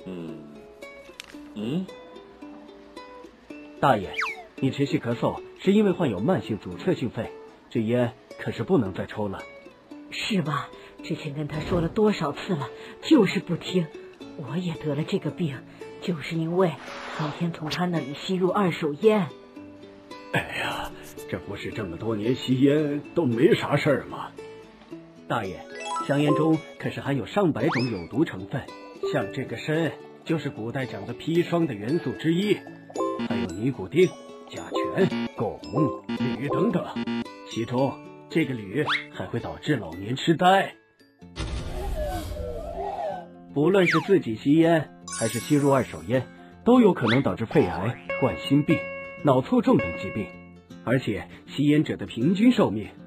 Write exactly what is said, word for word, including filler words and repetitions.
嗯嗯， 大爷，你持续咳嗽是因为患有慢性阻塞性肺，这烟可是不能再抽了。 是吧？之前跟他说了多少次了，就是不听。我也得了这个病，就是因为天天从他那里吸入二手烟。 哎呀，这不是这么多年吸烟都没啥事儿吗？ 大爷，香烟中可是含有上百种有毒成分，像这个砷就是古代讲的砒霜的元素之一，还有尼古丁、甲醛、汞、铝等等，其中这个铝还会导致老年痴呆。不论是自己吸烟还是吸入二手烟，都有可能导致肺癌、冠心病、脑卒中等疾病，而且吸烟者的平均寿命